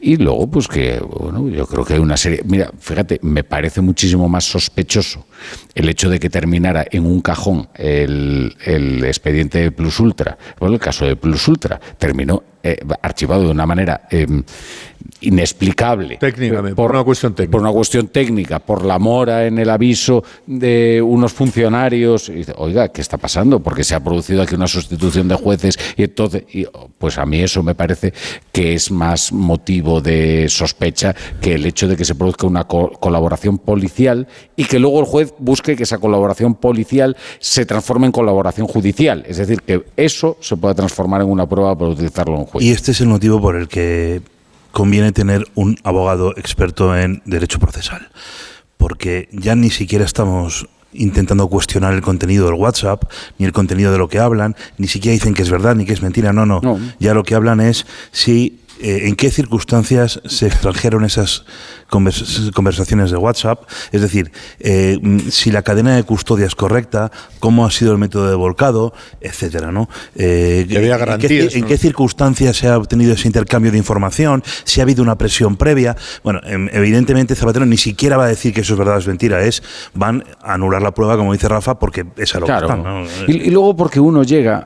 Y luego, pues que, bueno, yo creo que hay una serie... Mira, fíjate, me parece muchísimo más sospechoso el hecho de que terminara en un cajón el expediente de Plus Ultra. Bueno, el caso de Plus Ultra terminó archivado de una manera inexplicable. Técnicamente, por una cuestión técnica. Por una cuestión técnica, por la mora en el aviso de unos funcionarios. Y dice, oiga, ¿qué está pasando? Porque se ha producido aquí una sustitución de jueces y entonces... pues a mí eso me parece que es más motivo de sospecha que el hecho de que se produzca una colaboración policial y que luego el juez busque que esa colaboración policial se transforme en colaboración judicial. Es decir, que eso se pueda transformar en una prueba para utilizarlo en un juicio. Y este es el motivo por el que conviene tener un abogado experto en derecho procesal, porque ya ni siquiera estamos intentando cuestionar el contenido del WhatsApp, ni el contenido de lo que hablan, ni siquiera dicen que es verdad ni que es mentira, no. Ya lo que hablan es si en qué circunstancias se extrajeron esas conversaciones de WhatsApp, es decir, si la cadena de custodia es correcta, cómo ha sido el método de volcado, etcétera, ¿no? ¿En qué circunstancias se ha obtenido ese intercambio de información? Si ha habido una presión previa. Bueno, evidentemente Zapatero ni siquiera va a decir que eso es verdad o es mentira, van a anular la prueba, como dice Rafa, porque es a lo que están, ¿no? Y luego porque uno llega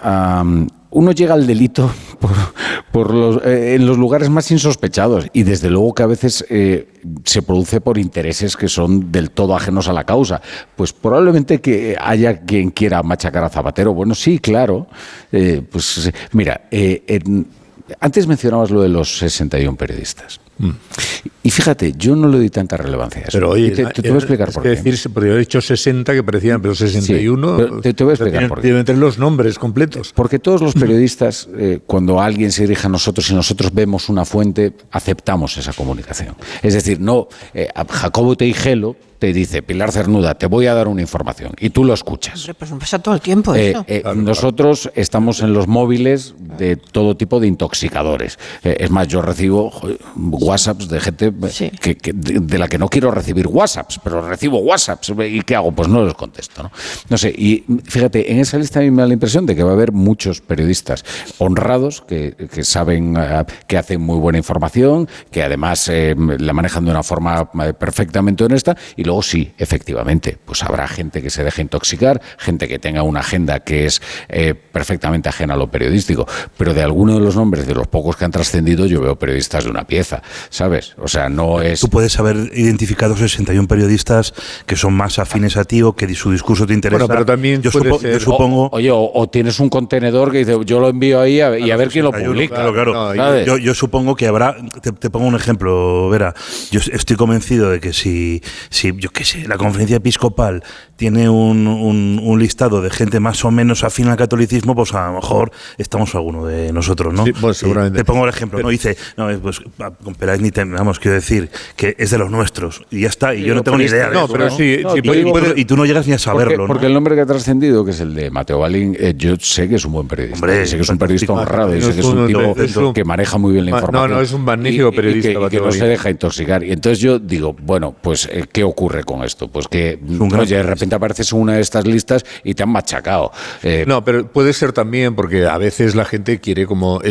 al delito en los lugares más insospechados y desde luego que a veces se produce por intereses que son del todo ajenos a la causa. Pues probablemente que haya quien quiera machacar a Zapatero. Bueno, sí, claro. Pues mira, antes mencionabas lo de los 61 periodistas. Y fíjate, yo no le doy tanta relevancia a eso. Pero oye, te voy a explicar por qué. Porque he dicho 60 que parecían, pero 61... Sí, pero te voy a explicar por qué. Tienen tener los nombres completos. Porque todos los periodistas, cuando alguien se dirige a nosotros y nosotros vemos una fuente, aceptamos esa comunicación. Es decir, no, Jacobo Teijelo te dice, Pilar Cernuda, te voy a dar una información, y tú lo escuchas. Pues no pasa todo el tiempo eso. Nosotros estamos en los móviles de todo tipo de intoxicadores. Es más, yo recibo WhatsApps de gente de la que no quiero recibir WhatsApps, pero recibo WhatsApps. ¿Y qué hago? Pues no los contesto, ¿no? No sé, y fíjate, en esa lista a mí me da la impresión de que va a haber muchos periodistas honrados que saben que hacen muy buena información, que además la manejan de una forma perfectamente honesta, y luego sí, efectivamente, pues habrá gente que se deje intoxicar, gente que tenga una agenda que es perfectamente ajena a lo periodístico, pero de alguno de los nombres, de los pocos que han trascendido, yo veo periodistas de una pieza, ¿sabes? O sea, no es... Tú puedes haber identificado 61 periodistas que son más afines a ti o que su discurso te interesa. Bueno, pero también yo supongo... O tienes un contenedor que dice, yo lo envío ahí y a ver quién lo publica. Claro. Yo supongo que habrá... Te pongo un ejemplo, Vera. Yo estoy convencido de que si yo qué sé, la conferencia episcopal tiene un listado de gente más o menos afín al catolicismo, pues a lo mejor estamos alguno de nosotros, ¿no? Sí, pues seguramente. Te pongo el ejemplo, ¿no? Dice, pues con Peláez ni vamos, quiero decir, que es de los nuestros, y ya está, y yo no tengo ni idea de eso, pero ¿no? sí, Y tú no llegas ni a saberlo, porque el nombre que ha trascendido, que es el de Mateo Balín, yo sé que es un buen periodista. Hombre, sé que es un periodista honrado, y sé que es un tipo que maneja muy bien la información. No, es un magnífico periodista. Y que no se deja intoxicar. Y entonces yo digo, bueno, pues, ¿qué ocurre con esto? Pues que, oye, de repente apareces en una de estas listas y te han machacado. No, pero puede ser también porque a veces la gente quiere como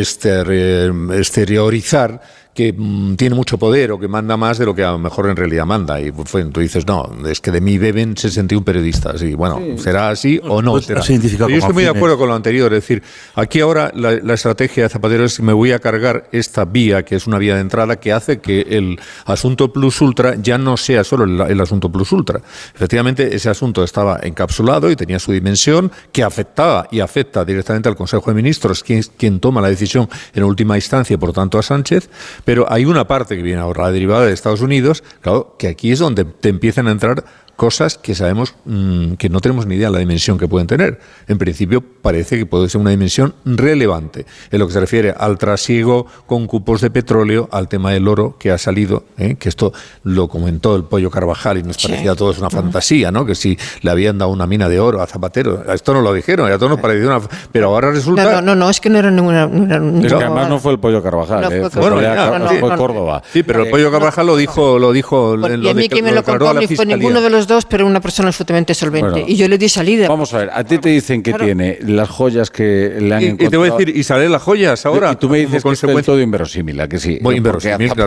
exteriorizar que tiene mucho poder o que manda más de lo que a lo mejor en realidad manda. Y pues, tú dices, no, es que de mí beben 61 periodistas. Y bueno, ¿será así o no? Será. Yo estoy muy de acuerdo con lo anterior. Es decir, aquí ahora la estrategia de Zapatero es que me voy a cargar esta vía, que es una vía de entrada, que hace que el asunto Plus Ultra ya no sea solo el asunto Plus Ultra. Efectivamente, ese asunto estaba encapsulado y tenía su dimensión, que afectaba y afecta directamente al Consejo de Ministros, quien toma la decisión en última instancia, y por tanto a Sánchez. Pero hay una parte que viene ahora derivada de Estados Unidos, claro, que aquí es donde te empiezan a entrar cosas que sabemos que no tenemos ni idea de la dimensión que pueden tener. En principio parece que puede ser una dimensión relevante en lo que se refiere al trasiego con cupos de petróleo, al tema del oro que ha salido, que esto lo comentó el Pollo Carvajal y nos parecía todo es una fantasía, ¿no? Que si le habían dado una mina de oro a Zapatero, esto no lo dijeron, a todos nos pareció una... Pero ahora resulta... No, es que no era ninguna... Es que además no fue el Pollo Carvajal, fue Córdoba. Sí, pero el Pollo Carvajal lo dijo y a mí que me lo contó ni fue ninguno de los dos, pero una persona absolutamente solvente. Bueno, y yo le di salida. Vamos a ver, a ti te dicen que tiene las joyas que le han encontrado. Y te voy a decir, ¿y salen las joyas ahora? Y tú me dices que es del todo inverosímil, ¿a que sí? Muy inverosímil, claro